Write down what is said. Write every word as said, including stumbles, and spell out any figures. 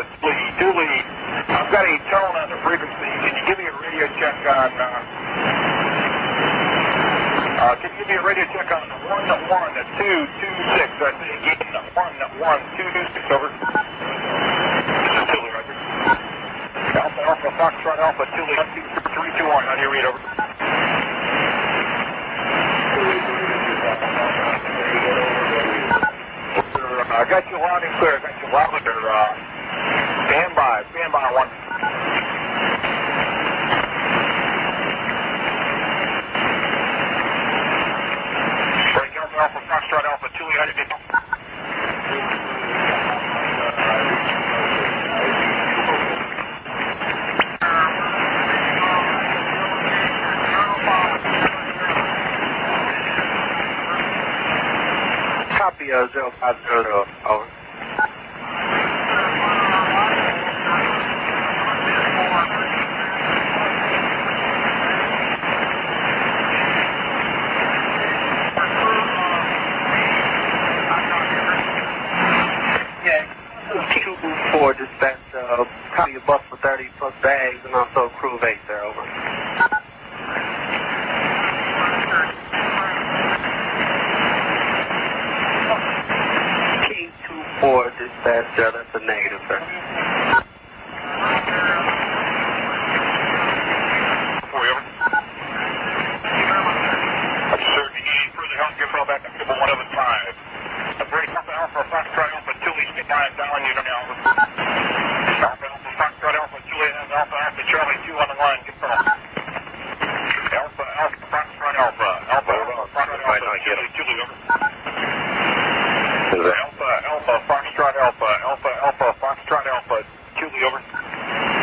Alpha, Lee, Dooley. I've got a tone on the frequency. Can you give me a radio check on, uh, uh, can you give me a radio check on one one two two six? I say again, one one two two six, over. This is Dooley, right there. Alpha, Alpha, Foxtrot, Alpha, Dooley, one two three two one. How do you read, over? I got you loud and clear. I got you loud and clear. Uh, stand by. Stand by. One. Break Alpha, Alpha, Foxtrot, Alpha, Julie, how do you get? Copy, uh, zero five zero zero, over. Yeah, Q four dispatch, uh, copy your bus for thirty plus bags and also crew of eight there, over. Four dispatch, uh, that's a negative, sir. Four, over. Sir, if you need further help, give call back to triple one seven five. A break Alpha, Alpha, Foxtrot, Alpha, Julie, stick line down, you know, Alpha. Alpha, Alpha, Foxtrot, Alpha, Julie, and Alpha, Alpha, Charlie, two on the line, give call. Alpha, Alpha, Foxtrot, Alpha, Alpha, Alpha, Foxtrot, Alpha, Julie, Julie, over. Alpha, Alpha, Foxtrot, Alpha, Alpha, Alpha, Foxtrot, Alpha, Julie, over.